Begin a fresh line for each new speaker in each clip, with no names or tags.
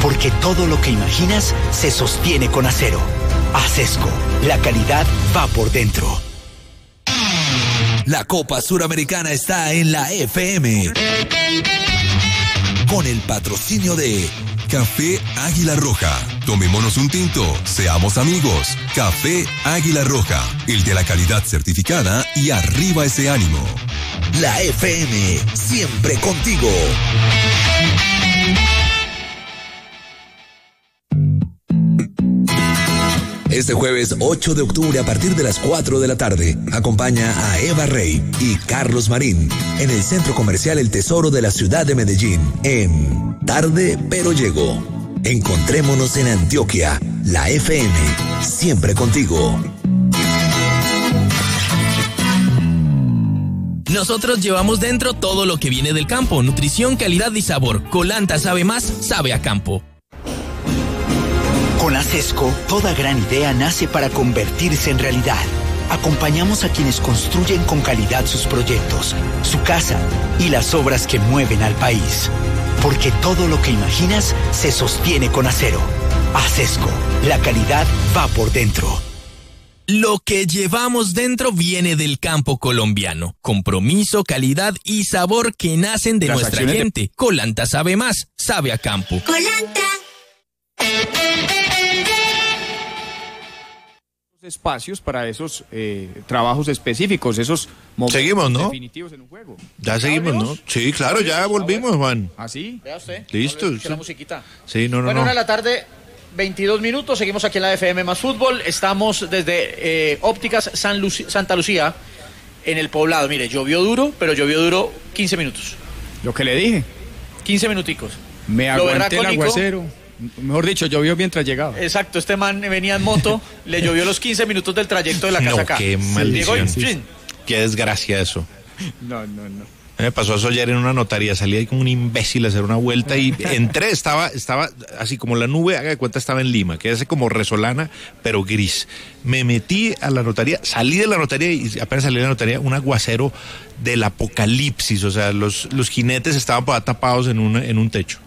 Porque todo lo que imaginas se sostiene con acero. Acesco, la calidad va por dentro.
La Copa Suramericana está en la FM. Con el patrocinio de Café Águila Roja. Tomémonos un tinto, seamos amigos. Café Águila Roja, el de la calidad certificada y arriba ese ánimo. La FM, siempre contigo. Este jueves 8 de octubre a partir de las 4 de la tarde, acompaña a Eva Rey y Carlos Marín en el Centro Comercial El Tesoro de la ciudad de Medellín, en Tarde pero Llego. Encontrémonos en Antioquia, la FM, siempre contigo.
Nosotros llevamos dentro todo lo que viene del campo, nutrición, calidad y sabor. Colanta sabe más, sabe a campo.
Con Acesco, toda gran idea nace para convertirse en realidad. Acompañamos a quienes construyen con calidad sus proyectos, su casa y las obras que mueven al país. Porque todo lo que imaginas se sostiene con acero. Acesco, la calidad va por dentro.
Lo que llevamos dentro viene del campo colombiano. Compromiso, calidad y sabor que nacen de nuestra gente. Colanta sabe más, sabe a campo.
Colanta.
Espacios para esos trabajos específicos, esos momentos
seguimos, ¿no?
definitivos en un juego.
Ya seguimos, ¿no? Sí, claro, ya volvimos, Juan.
¿Ah, sí?
Vea usted.
Listo.
La musiquita.
Sí, no.
Bueno, 1 de la tarde, 22 minutos. Seguimos aquí en la FM más fútbol. Estamos desde Ópticas Santa Lucía, en el Poblado. Mire, llovió duro, pero llovió duro 15 minutos.
Lo que le dije.
15 minuticos.
Me aguanté el aguacero. Mejor dicho, llovió mientras llegaba.
Exacto, este man venía en moto, le llovió los 15 minutos del trayecto de la casa acá.
Qué maldición.
Sí.
Qué desgracia eso.
No.
Me pasó eso ayer en una notaría, salí ahí como un imbécil a hacer una vuelta y entré, estaba así como la nube, haga de cuenta estaba en Lima, que es como resolana, pero gris. Me metí a la notaría, salí de la notaría y apenas salí de la notaría, un aguacero del apocalipsis, o sea, los jinetes estaban tapados en un techo.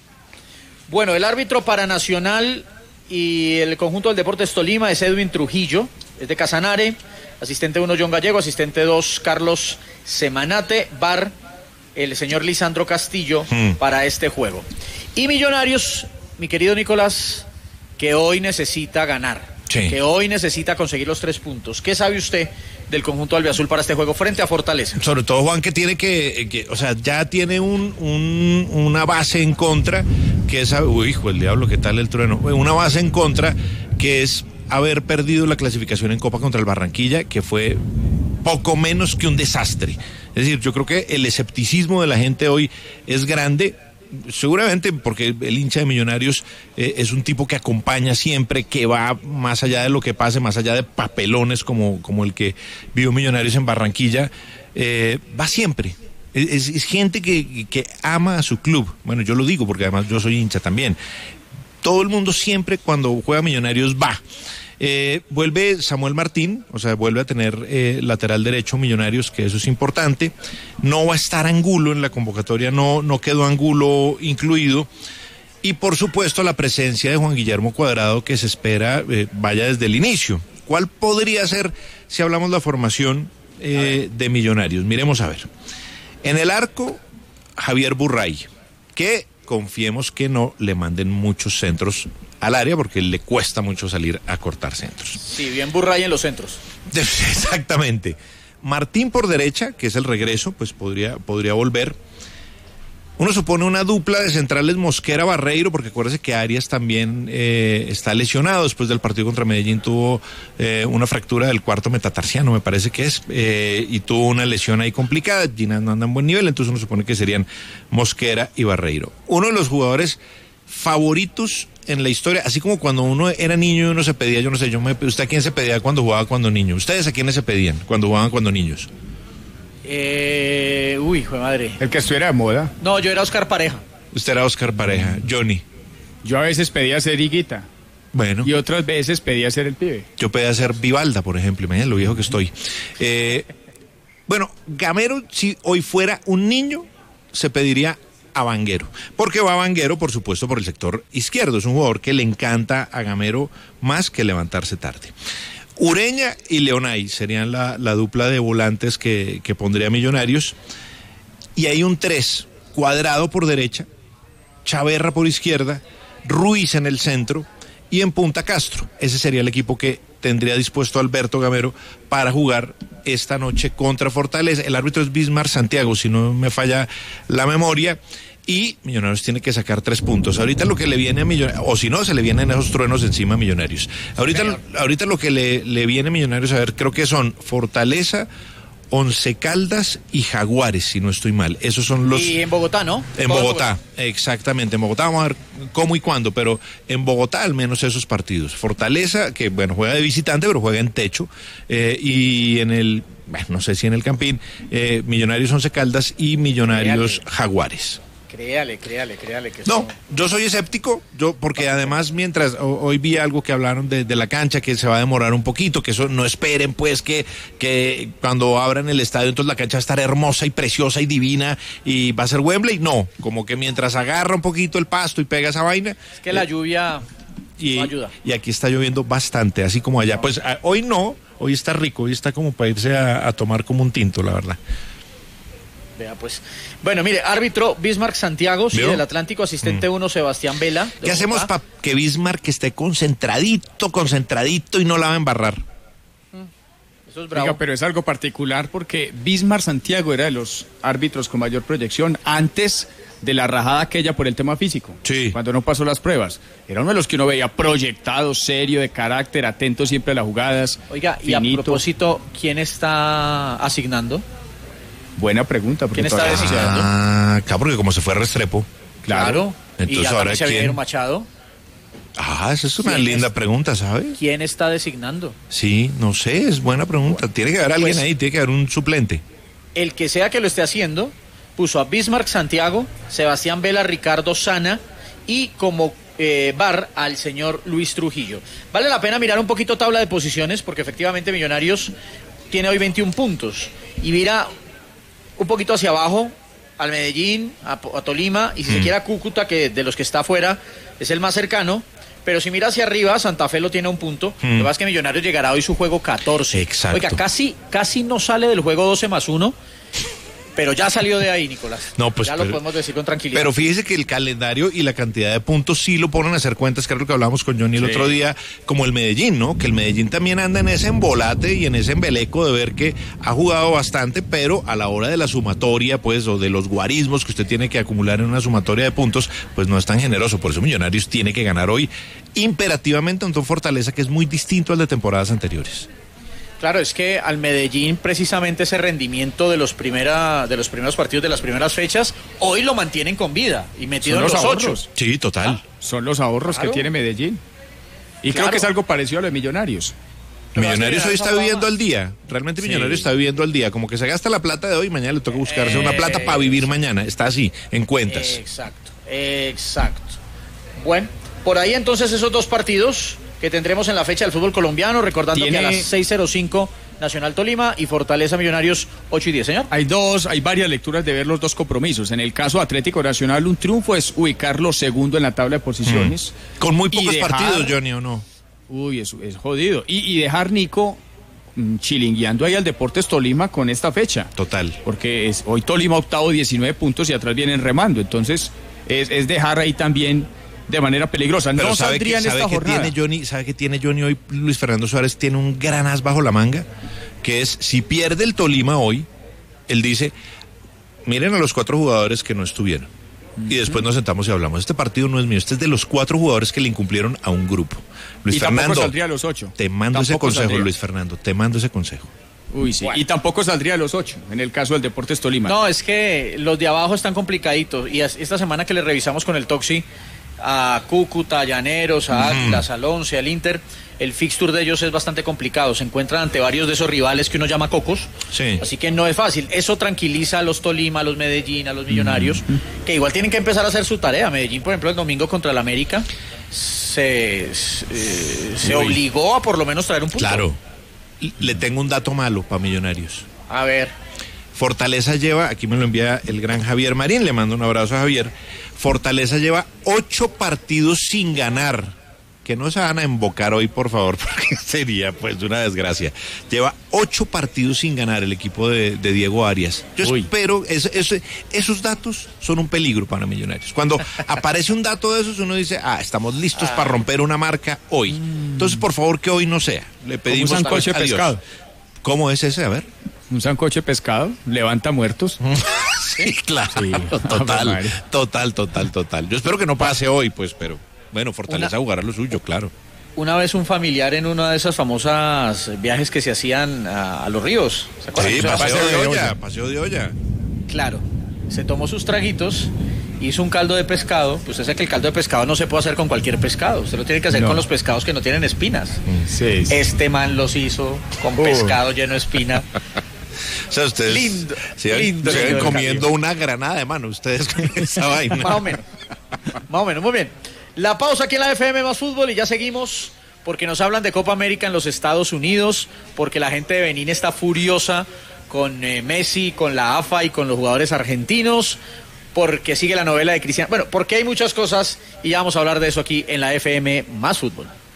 Bueno, el árbitro para Nacional y el conjunto del Deportes Tolima es Edwin Trujillo, es de Casanare, asistente 1 John Gallego, asistente 2 Carlos Semanate, VAR el señor Lisandro Castillo para este juego. Y Millonarios, mi querido Nicolás, que hoy necesita ganar, que hoy necesita conseguir los 3 puntos. ¿Qué sabe usted del conjunto albiazul para este juego frente a Fortaleza?
Sobre todo, Juan, que tiene que o sea, ya tiene una base en contra, que es, hijo, el diablo, ¿qué tal el trueno? Una base en contra, que es haber perdido la clasificación en Copa contra el Barranquilla, que fue poco menos que un desastre. Es decir, yo creo que el escepticismo de la gente hoy es grande, seguramente porque el hincha de Millonarios es un tipo que acompaña siempre, que va más allá de lo que pase, más allá de papelones como el que vivió Millonarios en Barranquilla, va siempre. Es gente que ama a su club. Bueno, yo lo digo porque además yo soy hincha también. Todo el mundo siempre cuando juega Millonarios va. Vuelve Samuel Martín, o sea, vuelve a tener lateral derecho Millonarios, que eso es importante. No va a estar Angulo en la convocatoria, no quedó Angulo incluido. Y por supuesto la presencia de Juan Guillermo Cuadrado, que se espera vaya desde el inicio. ¿Cuál podría ser, si hablamos de la formación de Millonarios? Miremos a ver. En el arco, Javier Burray, que confiemos que no le manden muchos centros al área porque le cuesta mucho salir a cortar centros.
Sí, bien Burray en los centros.
Exactamente. Martín por derecha, que es el regreso, pues podría volver. Uno supone una dupla de centrales Mosquera-Barreiro, porque acuérdese que Arias también está lesionado. Después del partido contra Medellín tuvo una fractura del cuarto metatarsiano, me parece que es, y tuvo una lesión ahí complicada. Gina no anda en buen nivel, entonces uno supone que serían Mosquera y Barreiro. Uno de los jugadores favoritos en la historia, así como cuando uno era niño y uno se pedía, yo no sé, ¿usted a quién se pedía cuando jugaba cuando niño? ¿Ustedes a quiénes se pedían cuando jugaban cuando niños?
Jue madre.
El que estuviera de moda.
No, yo era Oscar Pareja.
Usted era Oscar Pareja. Johnny.
Yo a veces pedía ser Higuita.
Bueno.
Y otras veces pedía ser el pibe.
Yo pedía ser Vivalda, por ejemplo, imagínate lo viejo que estoy. Bueno, Gamero, si hoy fuera un niño, se pediría a Vanguero. ¿Por qué va Vanguero? Por supuesto, por el sector izquierdo. Es un jugador que le encanta a Gamero más que levantarse tarde. Ureña y Leonay serían la dupla de volantes que pondría Millonarios. Y hay un 3, Cuadrado por derecha, Chaverra por izquierda, Ruiz en el centro y en punta Castro. Ese sería el equipo que tendría dispuesto Alberto Gamero para jugar esta noche contra Fortaleza. El árbitro es Bismar Santiago, si no me falla la memoria. Y Millonarios tiene que sacar 3 puntos. Ahorita lo que le viene a Millonarios, o si no, se le vienen esos truenos encima a Millonarios. Ahorita lo que le viene a Millonarios, a ver, creo que son Fortaleza, Once Caldas y Jaguares, si no estoy mal. Esos son los...
Y en Bogotá, ¿no?
En Bogotá, exactamente. En Bogotá vamos a ver cómo y cuándo, pero en Bogotá al menos esos partidos. Fortaleza, que bueno, juega de visitante, pero juega en techo. Y en el, bueno, no sé si en el Campín, Millonarios Once Caldas y Millonarios Jaguares.
Créale que
no, yo soy escéptico, porque además mientras hoy vi algo que hablaron de la cancha, que se va a demorar un poquito, que eso no esperen pues que cuando abran el estadio entonces la cancha va a estar hermosa y preciosa y divina y va a ser Wembley. No, como que mientras agarra un poquito el pasto y pega esa vaina.
Es que la lluvia no ayuda.
Y aquí está lloviendo bastante, así como allá. Pues hoy no, hoy está rico, hoy está como para irse a tomar como un tinto, la verdad.
Vea pues. Bueno, mire, árbitro Bismarck Santiago, sí, del Atlántico, asistente 1 Sebastián Vela.
¿Qué hacemos para que Bismarck esté concentradito y no la va a embarrar?
Eso es bravo.
Oiga, pero es algo particular porque Bismarck Santiago era de los árbitros con mayor proyección antes de la rajada aquella por el tema físico.
Sí.
Cuando no pasó las pruebas. Era uno de los que uno veía proyectado, serio, de carácter, atento siempre a las jugadas.
Oiga,
finito.
Y a propósito, ¿quién está asignando?
Buena pregunta.
¿Quién está designando?
Claro, porque como se fue Restrepo.
Claro.
Entonces
¿Y
ahora
quién? Machado?
Esa es una linda pregunta, ¿sabes?
¿Quién está designando?
Sí, no sé, es buena pregunta. Tiene que haber alguien ahí, tiene que haber un suplente.
El que sea que lo esté haciendo, puso a Bismarck Santiago, Sebastián Vela, Ricardo Sana y como VAR al señor Luis Trujillo. Vale la pena mirar un poquito tabla de posiciones porque efectivamente Millonarios tiene hoy 21 puntos y mira un poquito hacia abajo al Medellín, a Tolima y si se quiere a Cúcuta, que de los que está afuera es el más cercano, pero si mira hacia arriba, Santa Fe lo tiene a un punto. Lo que pasa es que Millonarios llegará hoy su juego 14.
Exacto.
Oiga, casi no sale del juego 12+1, pero ya salió de ahí, Nicolás.
No, pues,
ya lo podemos decir con tranquilidad.
Pero fíjese que el calendario y la cantidad de puntos sí lo ponen a hacer cuentas, que es lo que hablamos con Johnny el otro día, como el Medellín, ¿no? Que el Medellín también anda en ese embolate y en ese embeleco de ver que ha jugado bastante, pero a la hora de la sumatoria, pues, o de los guarismos que usted tiene que acumular en una sumatoria de puntos, pues no es tan generoso. Por eso Millonarios tiene que ganar hoy imperativamente ante un Fortaleza que es muy distinto al de temporadas anteriores.
Claro, es que al Medellín precisamente ese rendimiento de los primeros partidos de las primeras fechas, hoy lo mantienen con vida y metido en los 8.
Sí, total.
Son los ahorros que tiene Medellín. Y creo que es algo parecido a lo de Millonarios.
Millonarios hoy está viviendo al día. Realmente Millonarios está viviendo al día. Como que se gasta la plata de hoy y mañana le toca buscarse una plata para vivir mañana. Está así, en cuentas.
Exacto. Bueno, por ahí entonces esos 2 partidos que tendremos en la fecha del fútbol colombiano, recordando que a las 6:05 Nacional Tolima y Fortaleza Millonarios 8:10, señor.
Hay varias lecturas de ver los 2 compromisos. En el caso Atlético Nacional, un triunfo es ubicarlo segundo en la tabla de posiciones.
Con muy pocos partidos, Johnny, ¿o no?
Uy, eso es jodido. Y dejar, Nico, chilingueando ahí al Deportes Tolima con esta fecha.
Total.
Porque hoy Tolima octavo 19 puntos y atrás vienen remando. Entonces, es dejar ahí también de manera peligrosa.
Pero
no saldría en esta jornada. ¿Sabe que tiene Johnny hoy? Luis Fernando Suárez tiene un gran as bajo la manga, que es, si pierde el Tolima hoy, él dice, miren a los 4 jugadores que no estuvieron. Y después nos sentamos y hablamos. Este partido no es mío, este es de los 4 jugadores que le incumplieron a un grupo. Luis Fernando, tampoco saldría a los 8.
Te mando ese consejo, Luis Fernando, te mando ese consejo.
Uy, sí. Bueno. Y tampoco saldría a los 8, en el caso del Deportes Tolima.
No, es que los de abajo están complicaditos. Y esta semana que le revisamos con el Toxi, a Cúcuta, a Llaneros, a Atlas, al Once, al Inter, el fixture de ellos es bastante complicado, se encuentran ante varios de esos rivales que uno llama cocos, así que no es fácil. Eso tranquiliza a los Tolima, a los Medellín, a los Millonarios, que igual tienen que empezar a hacer su tarea. Medellín, por ejemplo, el domingo contra el América se obligó a por lo menos traer un punto.
Claro, le tengo un dato malo para Millonarios.
A ver.
Fortaleza lleva, aquí me lo envía el gran Javier Marín, le mando un abrazo a Javier. Fortaleza lleva 8 partidos sin ganar. Que no se van a embocar hoy, por favor, porque sería pues una desgracia. Lleva 8 partidos sin ganar el equipo de Diego Arias. Yo espero, esos datos son un peligro para Millonarios. Cuando aparece un dato de esos, uno dice, estamos listos para romper una marca hoy. Entonces, por favor, que hoy no sea. Le pedimos
un sancoche de pescado.
¿Cómo es ese? A ver.
Un sancoche de pescado, levanta muertos.
Sí, claro. Sí. Total. Yo espero que no pase hoy, pues, pero... Bueno, Fortaleza jugará lo suyo, claro.
Una vez un familiar en una de esas famosas viajes que se hacían a los ríos.
¿Se acuerdan? Sí, paseo de olla.
Claro, se tomó sus traguitos, hizo un caldo de pescado. Pues usted sabe que el caldo de pescado no se puede hacer con cualquier pescado. Usted lo tiene que hacer con los pescados que no tienen espinas.
Sí.
Este man los hizo con pescado lleno de espina.
O sea, ustedes
lindo,
se ven comiendo una granada de mano, ustedes con esa vaina.
Más o menos, muy bien. La pausa aquí en la FM más fútbol y ya seguimos porque nos hablan de Copa América en los Estados Unidos, porque la gente de Benín está furiosa con Messi, con la AFA y con los jugadores argentinos, porque sigue la novela de Cristiano. Bueno, porque hay muchas cosas y ya vamos a hablar de eso aquí en la FM más fútbol.